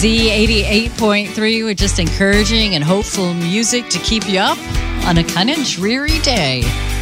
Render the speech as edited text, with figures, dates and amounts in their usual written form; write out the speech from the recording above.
Z88.3 with just encouraging and hopeful music to keep you up on a kind of dreary day.